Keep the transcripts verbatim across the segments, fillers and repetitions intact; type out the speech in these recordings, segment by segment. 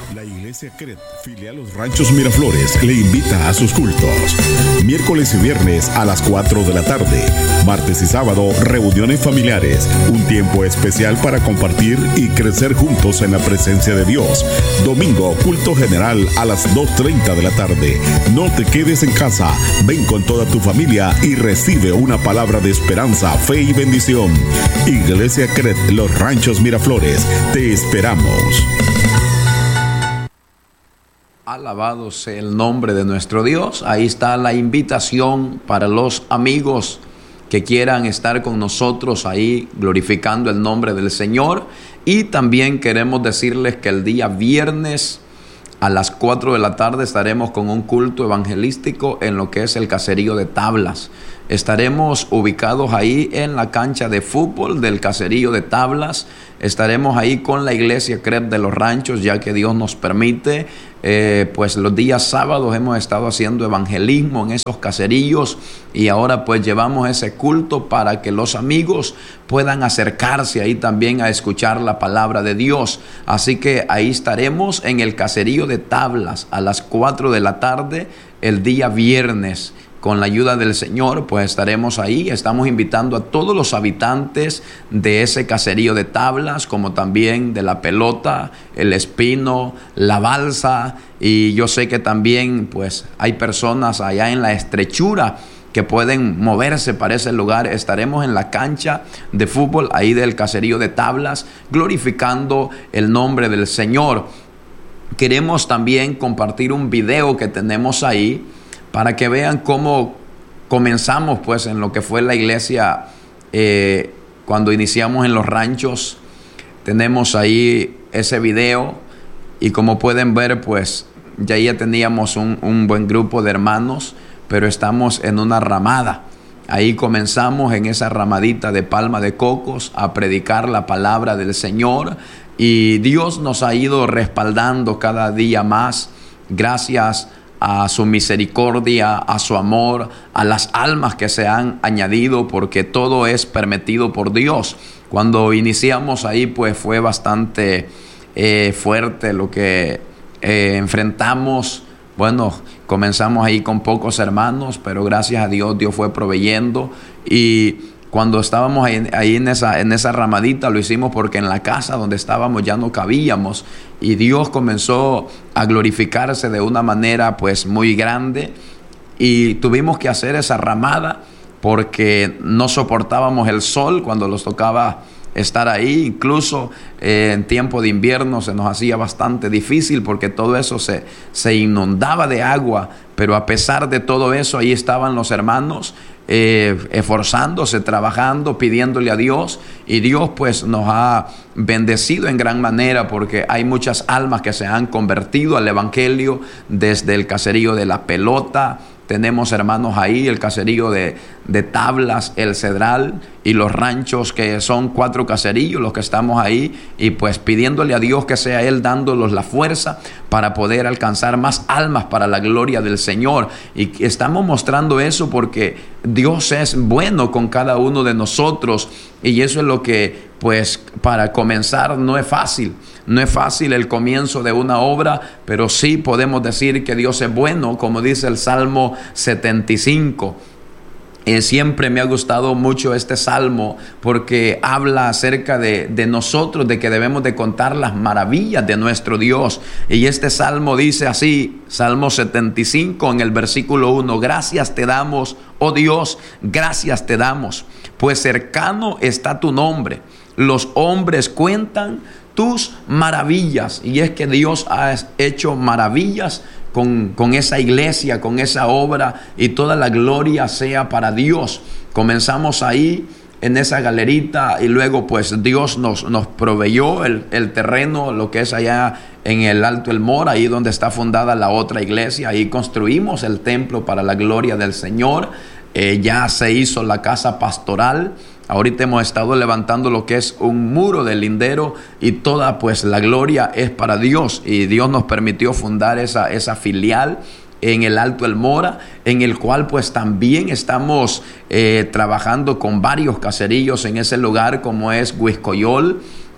La Iglesia Cret, filial Los Ranchos Miraflores, le invita a sus cultos. Miércoles y viernes a las cuatro de la tarde. Martes y sábado, reuniones familiares. Un tiempo especial para compartir y crecer juntos en la presencia de Dios. Domingo, culto general a las dos treinta de la tarde. No te quedes en casa. Ven con toda tu familia y recibe una palabra de esperanza, fe y bendición. Iglesia Cret, Los Ranchos Miraflores. Te esperamos. Alabado sea el nombre de nuestro Dios. Ahí está la invitación para los amigos que quieran estar con nosotros ahí glorificando el nombre del Señor. Y también queremos decirles que el día viernes a las cuatro de la tarde estaremos con un culto evangelístico en lo que es el caserío de Tablas. Estaremos ubicados ahí en la cancha de fútbol del caserío de Tablas. Estaremos ahí con la Iglesia Cret de Los Ranchos, ya que Dios nos permite. Eh, pues los días sábados hemos estado haciendo evangelismo en esos caserillos y ahora pues llevamos ese culto para que los amigos puedan acercarse ahí también a escuchar la palabra de Dios. Así que ahí estaremos en el caserío de Tablas a las cuatro de la tarde el día viernes. Con la ayuda del Señor, pues estaremos ahí. Estamos invitando a todos los habitantes de ese caserío de Tablas, como también de La Pelota, El Espino, La Balsa. Y yo sé que también pues hay personas allá en la Estrechura que pueden moverse para ese lugar. Estaremos en la cancha de fútbol ahí del caserío de Tablas, glorificando el nombre del Señor. Queremos también compartir un video que tenemos ahí, para que vean cómo comenzamos pues en lo que fue la iglesia eh, cuando iniciamos en Los Ranchos. Tenemos ahí ese video y como pueden ver pues ya ya teníamos un, un buen grupo de hermanos, pero estamos en una ramada. Ahí comenzamos en esa ramadita de palma de cocos a predicar la palabra del Señor y Dios nos ha ido respaldando cada día más gracias a su misericordia, a su amor, a las almas que se han añadido, porque todo es permitido por Dios. Cuando iniciamos ahí, pues fue bastante eh, fuerte lo que eh, enfrentamos. Bueno, comenzamos ahí con pocos hermanos, pero gracias a Dios, Dios fue proveyendo. Y cuando estábamos ahí, ahí en, esa, en esa ramadita, lo hicimos porque en la casa donde estábamos ya no cabíamos. Y Dios comenzó a glorificarse de una manera pues muy grande. Y tuvimos que hacer esa ramada porque no soportábamos el sol cuando nos tocaba estar ahí. Incluso eh, en tiempo de invierno se nos hacía bastante difícil porque todo eso se, se inundaba de agua. Pero a pesar de todo eso, ahí estaban los hermanos Eh, esforzándose, trabajando, pidiéndole a Dios, y Dios pues nos ha bendecido en gran manera porque hay muchas almas que se han convertido al evangelio desde el caserío de La Pelota. Tenemos hermanos ahí, el caserío de, de Tablas, El Cedral y Los Ranchos, que son cuatro caserillos los que estamos ahí, y pues pidiéndole a Dios que sea Él dándolos la fuerza para poder alcanzar más almas para la gloria del Señor. Y estamos mostrando eso porque Dios es bueno con cada uno de nosotros, y eso es lo que pues para comenzar no es fácil. No es fácil el comienzo de una obra, pero sí podemos decir que Dios es bueno, como dice el Salmo setenta y cinco. Eh, siempre me ha gustado mucho este salmo porque habla acerca de, de nosotros, de que debemos de contar las maravillas de nuestro Dios. Y este salmo dice así, Salmo setenta y cinco en el versículo uno: gracias te damos, oh Dios, gracias te damos, pues cercano está tu nombre. Los hombres cuentan tus maravillas. Y es que Dios ha hecho maravillas con, con esa iglesia, con esa obra, y toda la gloria sea para Dios. Comenzamos ahí en esa galerita y luego pues Dios nos, nos proveyó el, el terreno, lo que es allá en el Alto El Mora, ahí donde está fundada la otra iglesia. Ahí construimos el templo para la gloria del Señor. Eh, ya se hizo la casa pastoral. Ahorita hemos estado levantando lo que es un muro de lindero, y toda pues la gloria es para Dios. Y Dios nos permitió fundar esa, esa filial en el Alto El Mora, en el cual pues también estamos eh, trabajando con varios caserillos en ese lugar, como es Huiscoyol,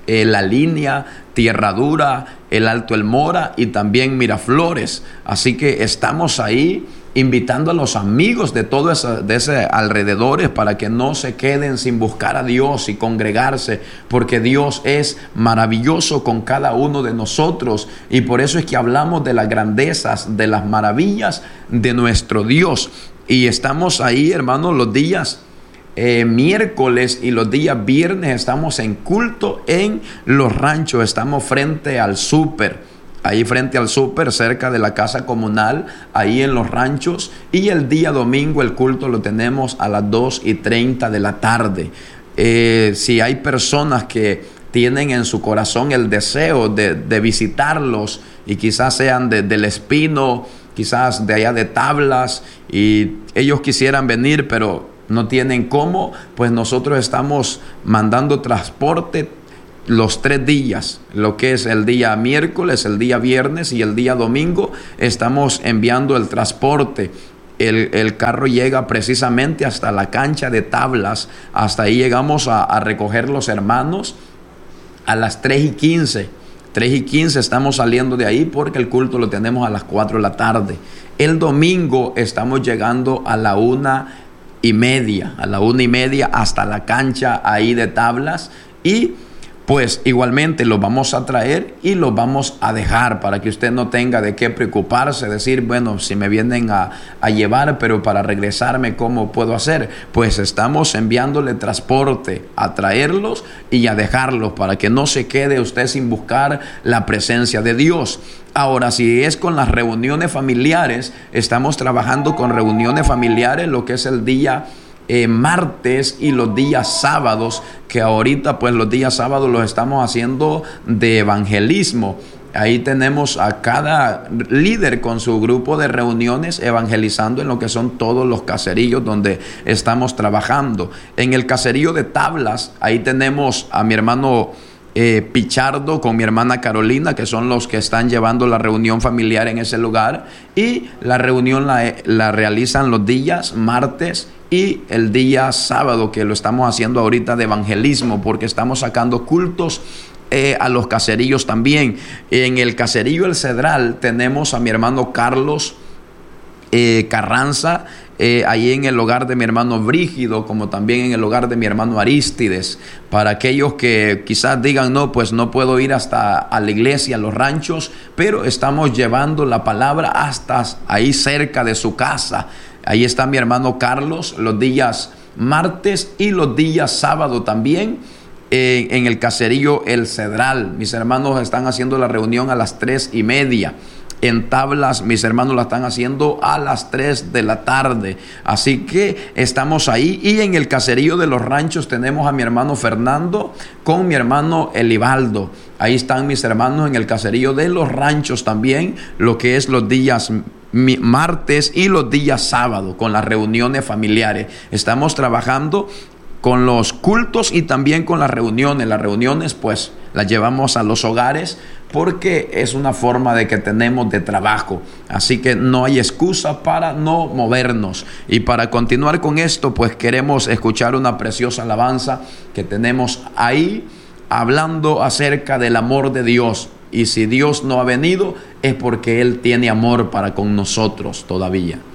eh, La Línea, Tierra Dura, el Alto El Mora y también Miraflores. Así que estamos ahí invitando a los amigos de todo ese, de ese alrededores para que no se queden sin buscar a Dios y congregarse, porque Dios es maravilloso con cada uno de nosotros, y por eso es que hablamos de las grandezas, de las maravillas de nuestro Dios. Y estamos ahí, hermanos, los días Eh, miércoles y los días viernes estamos en culto en Los Ranchos. Estamos frente al súper, ahí frente al súper, cerca de la casa comunal, ahí en Los Ranchos. Y el día domingo el culto lo tenemos a las dos y treinta de la tarde. Eh, si hay personas que tienen en su corazón el deseo de, de visitarlos, y quizás sean de, del Espino, quizás de allá de Tablas, y ellos quisieran venir pero no tienen cómo, pues nosotros estamos mandando transporte los tres días, lo que es el día miércoles, el día viernes y el día domingo. Estamos enviando el transporte. El, el carro llega precisamente hasta la cancha de Tablas. Hasta ahí llegamos a, a recoger los hermanos a las tres y quince. tres y quince estamos saliendo de ahí, porque el culto lo tenemos a las cuatro de la tarde. El domingo estamos llegando a la una y media, a la una y media hasta la cancha ahí de Tablas, y pues igualmente los vamos a traer y los vamos a dejar para que usted no tenga de qué preocuparse, decir, bueno, si me vienen a, a llevar, pero para regresarme, ¿cómo puedo hacer? Pues estamos enviándole transporte a traerlos y a dejarlos, para que no se quede usted sin buscar la presencia de Dios. Ahora, si es con las reuniones familiares, estamos trabajando con reuniones familiares, lo que es el día Eh, martes y los días sábados, que ahorita pues los días sábados los estamos haciendo de evangelismo. Ahí tenemos a cada líder con su grupo de reuniones evangelizando en lo que son todos los caserillos donde estamos trabajando. En el caserío de Tablas, ahí tenemos a mi hermano Eh, Pichardo con mi hermana Carolina, que son los que están llevando la reunión familiar en ese lugar, y la reunión la, la realizan los días martes y el día sábado, que lo estamos haciendo ahorita de evangelismo, porque estamos sacando cultos eh, a los caserillos también. En el caserillo El Cedral tenemos a mi hermano Carlos eh, Carranza, Eh, ahí en el hogar de mi hermano Brígido, como también en el hogar de mi hermano Arístides. Para aquellos que quizás digan, no, pues no puedo ir hasta a la iglesia, a Los Ranchos, pero estamos llevando la palabra hasta ahí cerca de su casa. Ahí está mi hermano Carlos los días martes y los días sábado también. Eh, en el caserío El Cedral, mis hermanos están haciendo la reunión a las tres y media. En Tablas, mis hermanos la están haciendo a las tres de la tarde. Así que estamos ahí. Y en el caserío de Los Ranchos tenemos a mi hermano Fernando con mi hermano Elibaldo. Ahí están mis hermanos en el caserío de Los Ranchos también, lo que es los días martes y los días sábado, con las reuniones familiares. Estamos trabajando con los cultos y también con las reuniones. Las reuniones pues las llevamos a los hogares, porque es una forma de que tenemos de trabajo. Así que no hay excusa para no movernos. Y para continuar con esto, pues queremos escuchar una preciosa alabanza que tenemos ahí, hablando acerca del amor de Dios. Y si Dios no ha venido, es porque Él tiene amor para con nosotros todavía.